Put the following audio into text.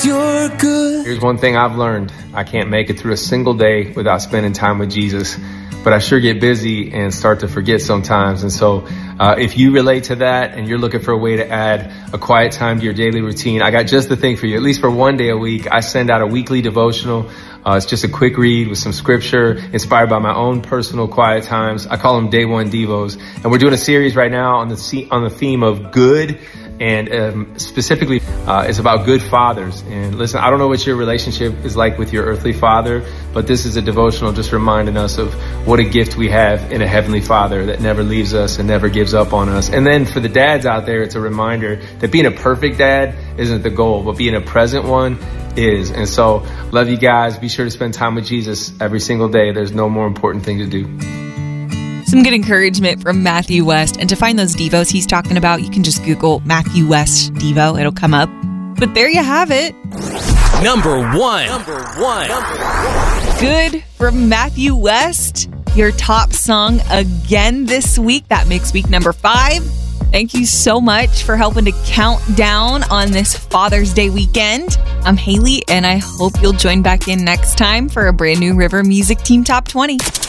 you're good. Here's one thing I've learned. I can't make it through a single day without spending time with Jesus. But I sure get busy and start to forget sometimes. And so if you relate to that and you're looking for a way to add a quiet time to your daily routine, I got just the thing for you. At least for one day a week, I send out a weekly devotional. It's just a quick read with some scripture inspired by my own personal quiet times. I call them Day One Devos. And we're doing a series right now on the theme of good. And specifically, it's about good fathers. And listen, I don't know what your relationship is like with your earthly father, but this is a devotional just reminding us of what a gift we have in a heavenly Father that never leaves us and never gives up on us. And then for the dads out there, it's a reminder that being a perfect dad isn't the goal, but being a present one is. And so, love you guys. Be sure to spend time with Jesus every single day. There's no more important thing to do. Some good encouragement from Matthew West. And to find those devos he's talking about, you can just Google Matthew West Devo. It'll come up. But there you have it. Number one. Good from Matthew West. Your top song again this week. That makes week number 5. Thank you so much for helping to count down on this Father's Day weekend. I'm Haley, and I hope you'll join back in next time for a brand new River Music Team Top 20.